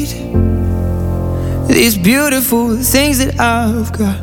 These beautiful things that I've got.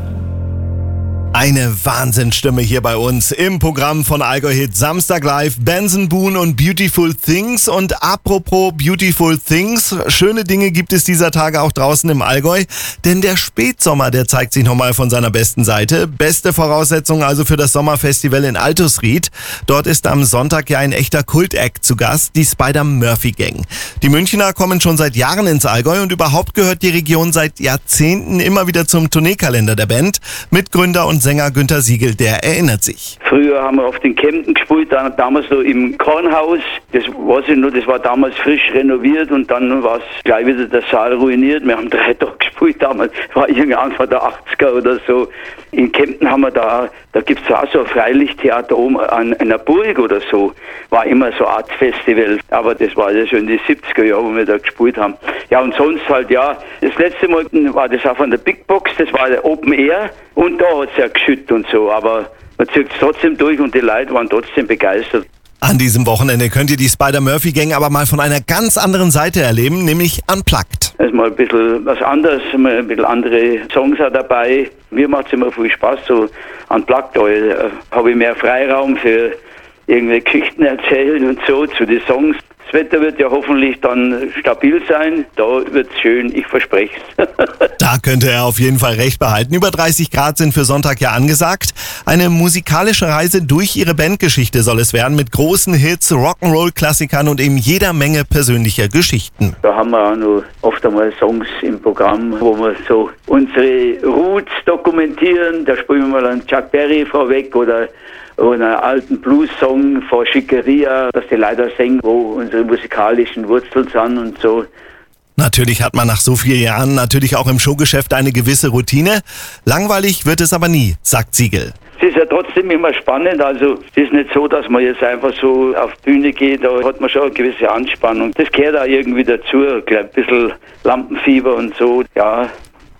Eine Wahnsinnsstimme hier bei uns im Programm von Allgäu Hit Samstag Live, Benson Boone und Beautiful Things. Und apropos Beautiful Things, schöne Dinge gibt es dieser Tage auch draußen im Allgäu, denn der Spätsommer, der zeigt sich nochmal von seiner besten Seite. Beste Voraussetzungen also für das Sommerfestival in Altusried. Dort ist am Sonntag ja ein echter Kult-Act zu Gast, die Spider-Murphy-Gang. Die Münchner kommen schon seit Jahren ins Allgäu und überhaupt gehört die Region seit Jahrzehnten immer wieder zum Tourneekalender der Band. Mitgründer und Sänger Günther Siegel, der erinnert sich. Früher haben wir auf den Kempten gespielt, damals so im Kornhaus. Das weiß ich noch, das war damals frisch renoviert und dann war es gleich wieder der Saal ruiniert. Wir haben 3 Tage gespielt damals, war irgendwie Anfang der 80er oder so. In Kempten haben wir da gibt es auch so ein Freilichttheater oben an einer Burg oder so. War immer so eine Art Festival, aber das war ja schon in die 70er Jahre, wo wir da gespielt haben. Ja, und sonst halt, ja, das letzte Mal war das auch von der Big Box, das war der Open Air und da hat es ja geschüttet und so, aber man zieht es trotzdem durch und die Leute waren trotzdem begeistert. An diesem Wochenende könnt ihr die Spider-Murphy-Gang aber mal von einer ganz anderen Seite erleben, nämlich unplugged. Da ist mal ein bisschen was anderes, mal ein bisschen andere Songs auch dabei. Mir macht es immer viel Spaß, so unplugged, da habe ich mehr Freiraum für irgendwelche Geschichten erzählen und so zu den Songs. Das Wetter wird ja hoffentlich dann stabil sein. Da wird's schön, ich verspreche es. Da könnte er auf jeden Fall recht behalten. Über 30 Grad sind für Sonntag ja angesagt. Eine musikalische Reise durch ihre Bandgeschichte soll es werden, mit großen Hits, Rock'n'Roll-Klassikern und eben jeder Menge persönlicher Geschichten. Da haben wir auch noch oft einmal Songs im Programm, wo wir so unsere Roots dokumentieren. Da spielen wir mal einen Chuck Berry vorweg oder einen alten Blues-Song von Schickeria, dass die Leute singen, wo unsere musikalischen Wurzeln sind und so. Natürlich hat man nach so vielen Jahren natürlich auch im Showgeschäft eine gewisse Routine. Langweilig wird es aber nie, sagt Siegel. Es ist ja trotzdem immer spannend, also es ist nicht so, dass man jetzt einfach so auf die Bühne geht, da hat man schon eine gewisse Anspannung. Das gehört auch irgendwie dazu, ein bisschen Lampenfieber und so, ja.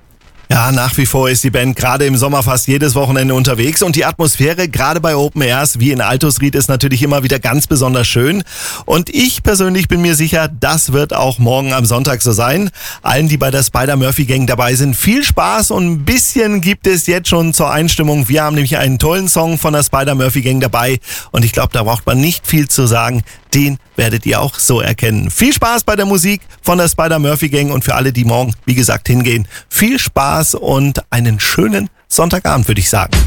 Ja, nach wie vor ist die Band gerade im Sommer fast jedes Wochenende unterwegs und die Atmosphäre gerade bei Open Airs wie in Altusried ist natürlich immer wieder ganz besonders schön. Und ich persönlich bin mir sicher, das wird auch morgen am Sonntag so sein. Allen, die bei der Spider-Murphy-Gang dabei sind, viel Spaß und ein bisschen gibt es jetzt schon zur Einstimmung. Wir haben nämlich einen tollen Song von der Spider-Murphy-Gang dabei und ich glaube, da braucht man nicht viel zu sagen. Den werdet ihr auch so erkennen. Viel Spaß bei der Musik von der Spider-Murphy-Gang und für alle, die morgen, wie gesagt, hingehen, viel Spaß und einen schönen Sonntagabend, würde ich sagen.